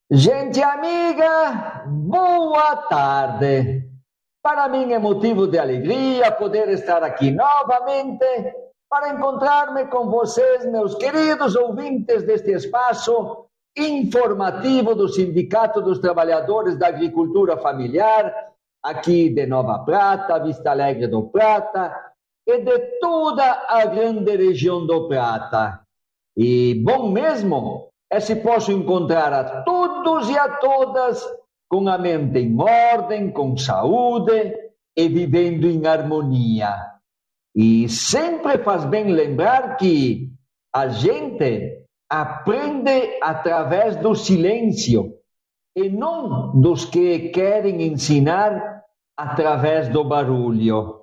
Gente amiga, boa tarde. Para mim é motivo de alegria poder estar aqui novamente para encontrar-me com vocês, meus queridos ouvintes deste espaço informativo do Sindicato dos Trabalhadores da Agricultura Familiar, aqui de Nova Prata, Vista Alegre do Prata e de toda a grande região do Prata. E bom mesmo é se posso encontrar a todos e a todas com a mente em ordem, com saúde e vivendo em harmonia. E sempre faz bem lembrar que a gente aprende através do silêncio e não dos que querem ensinar através do barulho.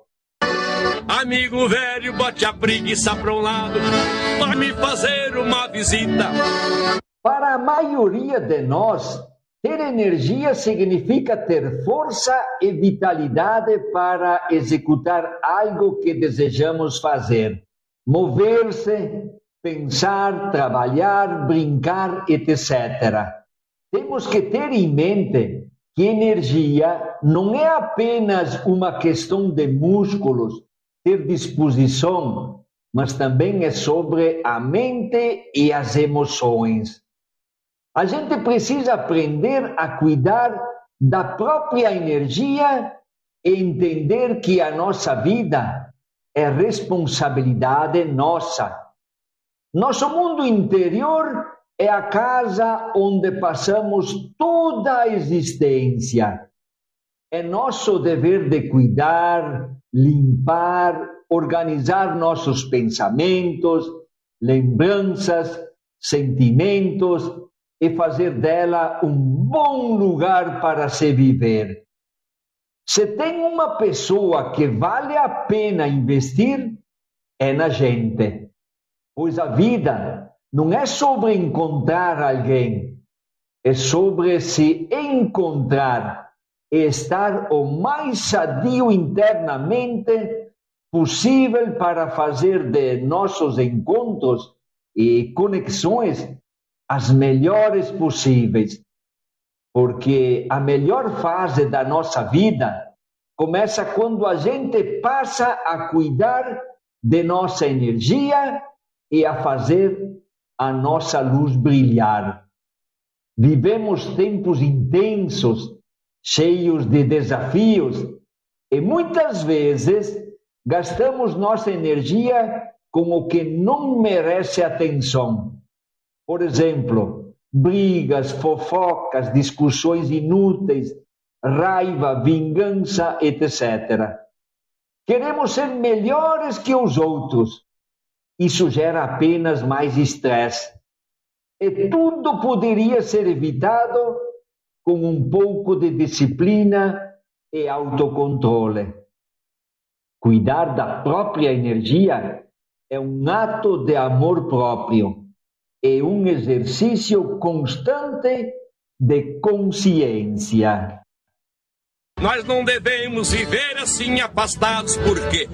Amigo velho, bote a preguiça para um lado, vai me fazer uma visita. Para a maioria de nós, ter energia significa ter força e vitalidade para executar algo que desejamos fazer. Mover-se, pensar, trabalhar, brincar, etc. Temos que ter em mente que energia não é apenas uma questão de músculos, ter disposição, mas também é sobre a mente e as emoções. A gente precisa aprender a cuidar da própria energia e entender que a nossa vida é responsabilidade nossa. Nosso mundo interior é a casa onde passamos toda a existência. É nosso dever de cuidar, limpar, organizar nossos pensamentos, lembranças, sentimentos e fazer dela um bom lugar para se viver. Se tem uma pessoa que vale a pena investir, é na gente. Pois a vida não é sobre encontrar alguém, é sobre se encontrar e estar o mais sadio internamente possível para fazer de nossos encontros e conexões as melhores possíveis. Porque a melhor fase da nossa vida começa quando a gente passa a cuidar de nossa energia e a fazer a nossa luz brilhar. Vivemos tempos intensos, cheios de desafios, e muitas vezes gastamos nossa energia com o que não merece atenção. Por exemplo, brigas, fofocas, discussões inúteis, raiva, vingança, etc. Queremos ser melhores que os outros. Isso gera apenas mais estresse. E tudo poderia ser evitado com um pouco de disciplina e autocontrole. Cuidar da própria energia é um ato de amor próprio e um exercício constante de consciência. Nós não devemos viver assim afastados, porque